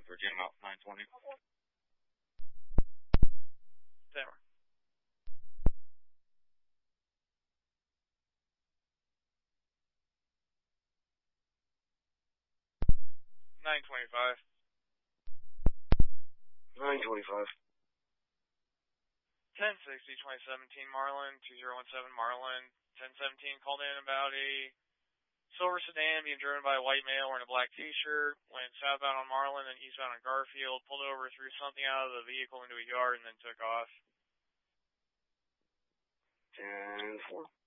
Virginia Mountain 920. There. 925. 925. 1060, 2017 Marlin, 2017 Marlin, 1017 called in about a silver sedan being driven by a white male wearing a black t-shirt, went southbound on Marlin and eastbound on Garfield, pulled over, threw something out of the vehicle into a yard, and then took off. 10-4.